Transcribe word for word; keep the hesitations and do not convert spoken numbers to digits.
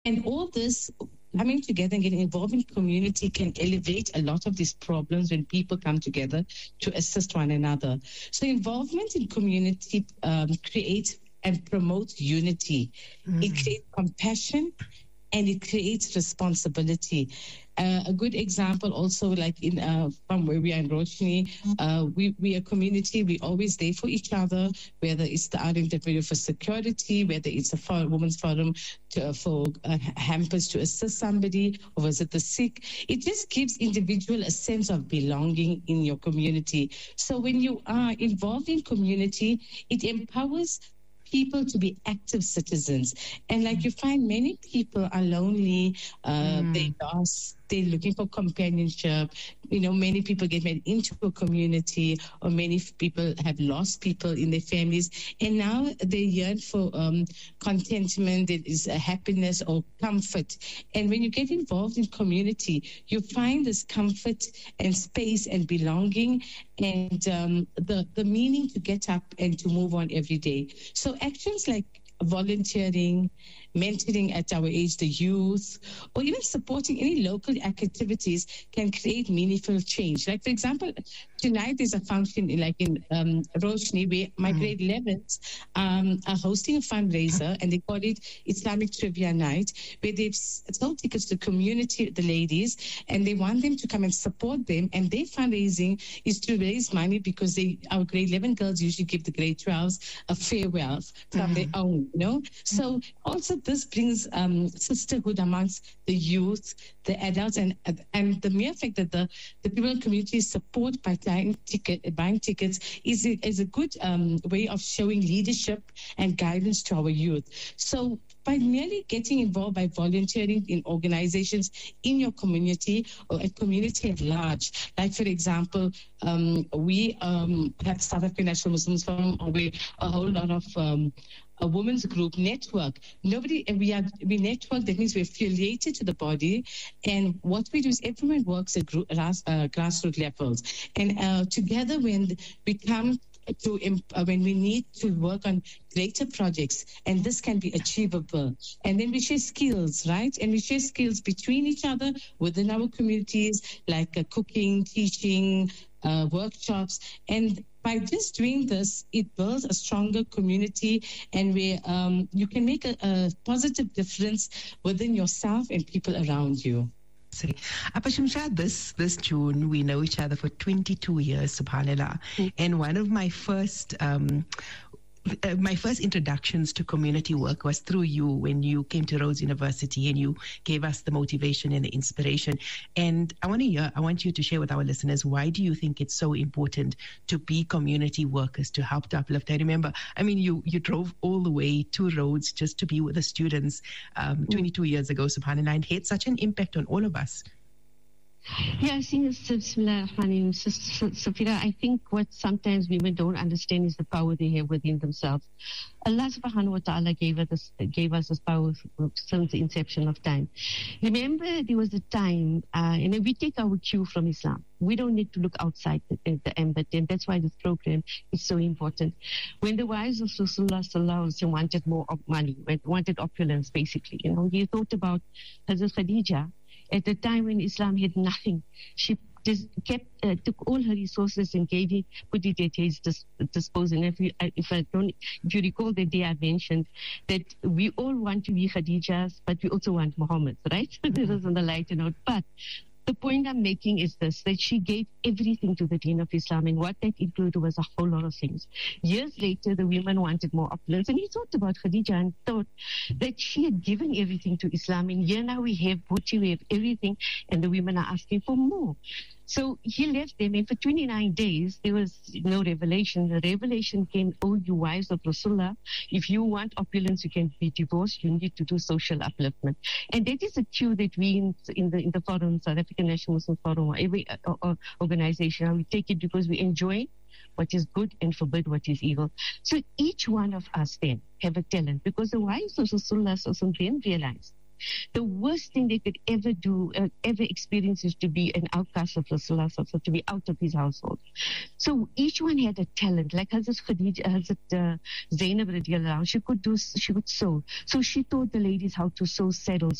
And all this coming together and getting involved in community can elevate a lot of these problems when people come together to assist one another. So involvement in community um, creates and promotes unity. Mm. It creates compassion and it creates responsibility. Uh, a good example also, like in uh, from where we are in Roshni, uh, we, we are a community, we're always there for each other, whether it's the Art Interview for security, whether it's a for, women's forum to, for uh, hampers to assist somebody or visit the sick. It just gives individual a sense of belonging in your community. So when you are involved in community, it empowers people to be active citizens. And like you find many people are lonely, uh, mm. they lost, they're looking for companionship. You know, many people get made into a community, or many people have lost people in their families. And now they yearn for um, contentment, it is a happiness or comfort. And when you get involved in community, you find this comfort and space and belonging and um, the, the meaning to get up and to move on every day. So actions like volunteering, mentoring at our age, the youth, or even supporting any local activities can create meaningful change. Like, for example, tonight there's a function in, like in um, Roshni, where my mm. grade elevens um, are hosting a fundraiser, and they call it Islamic Trivia Night, where they've sold tickets to the community, the ladies, and they want them to come and support them. And their fundraising is to raise money because they, our grade eleven girls usually give the grade twelves a farewell from mm. their own, you know? So also this brings um, sisterhood amongst the youth, the adults, and and the mere fact that the, the people in the community support by buying, ticket, buying tickets is a, is a good um, way of showing leadership and guidance to our youth. So by merely getting involved by volunteering in organizations in your community or a community at large, like for example, um, we um, have South African National Muslims Forum, or we a whole lot of um, a women's group network. Nobody, we are we network. That means we're affiliated to the body, and what we do is everyone works at group, uh, grassroots levels, and uh, together when we come to uh, when we need to work on greater projects, and this can be achievable, and then we share skills, right? And we share skills between each other within our communities, like uh, cooking, teaching, uh, workshops, and by just doing this, it builds a stronger community, and where um, you can make a, a positive difference within yourself and people around you. Apashimsha, this this June, we know each other for twenty-two years, subhanallah. Mm-hmm. And one of my first um, uh, my first introductions to community work was through you when you came to Rhodes University and you gave us the motivation and the inspiration. And I want to hear, I want you to share with our listeners, why do you think it's so important to be community workers, to help to uplift? I remember, I mean, you you drove all the way to Rhodes just to be with the students um, twenty-two years ago, subhanallah, and had such an impact on all of us. Yeah, I think it's Safira, I think what sometimes women don't understand is the power they have within themselves. Allah subhanahu wa ta'ala gave us, gave us this power since the inception of time. Remember, there was a time, uh, and we take our cue from Islam. We don't need to look outside the, the ambit, and that's why this program is so important. When the wives of Rasulullah sallallahu alaihi wasallam wanted more money, wanted opulence, basically, you know, he thought about Hazrat Khadija. At the time when Islam had nothing, she just kept uh, took all her resources and gave it, put it at his dis- disposal. And if you, if I don't, if you recall the day I mentioned that we all want to be Khadijas, but we also want Muhammad, right? Mm-hmm. This is on the lighter note. But the point I'm making is this, that she gave everything to the deen of Islam, and what that included was a whole lot of things. Years later, the women wanted more opulence, and he thought about Khadija and thought that she had given everything to Islam, and here now we have booty, we have everything, and the women are asking for more. So he left them, and for twenty-nine days, there was no revelation. The revelation came, oh, you wives of Rasulullah, if you want opulence, you can be divorced, you need to do social upliftment. And that is a cue that we in, in the in the forum, South African National Muslim Forum, or every uh, uh, organization, we take it because we enjoy what is good and forbid what is evil. So each one of us then have a talent, because the wives of Rasulullah then realized the worst thing they could ever do, uh, ever experience is to be an outcast of Rasulullah, so to be out of his household. So each one had a talent. Like Hazrat Khadija, Hazrat uh, Zainab radiallahu anha, she could do, she could sew. So she taught the ladies how to sew saddles.